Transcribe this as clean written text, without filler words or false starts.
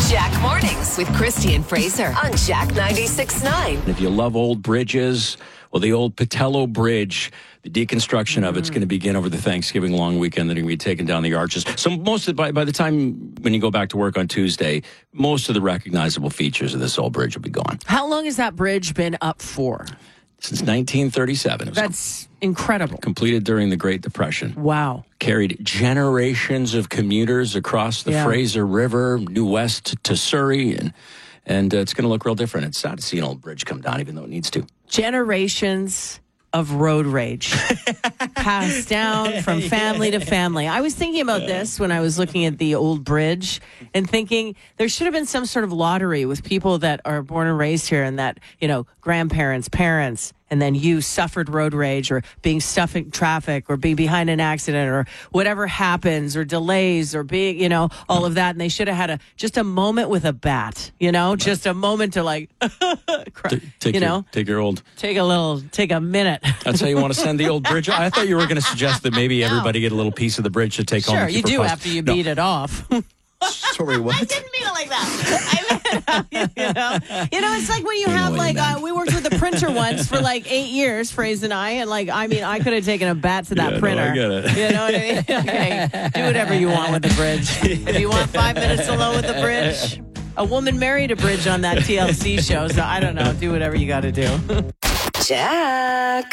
Jack Mornings with Christy and Fraser on Jack 96.9. If you love old bridges, well, the old Patello Bridge, the deconstruction of it's going to begin over the Thanksgiving long weekend. They're going to be taking down the arches. So by the time when you go back to work on Tuesday, most of the recognizable features of this old bridge will be gone. How long has that bridge been up for? Since 1937. That's incredible. Completed during the Great Depression. Wow. Carried generations of commuters across the Fraser River, New West to Surrey, and it's going to look real different. It's sad to see an old bridge come down, even though it needs to. Generations of road rage passed down from family to family. I was thinking about this when I was looking at the old bridge and thinking there should have been some sort of lottery with people that are born and raised here and that, grandparents, parents, and then you suffered road rage or being stuck in traffic or being behind an accident or whatever happens or delays or being, all of that. And they should have had just a moment with a bat, just a moment to take a minute. That's how you want to send the old bridge. I thought you were going to suggest that maybe everybody get a little piece of the bridge to take home. Sure, you do after you beat it off. Sorry, what? I didn't mean it like that. It's like when you have we worked with the printer once for 8 years, Fraser and I, and I could have taken a bat to that printer. No, I get it. You know what I mean? Okay, do whatever you want with the bridge. If you want 5 minutes alone with the bridge, a woman married a bridge on that TLC show, so I don't know. Do whatever you got to do. Jack.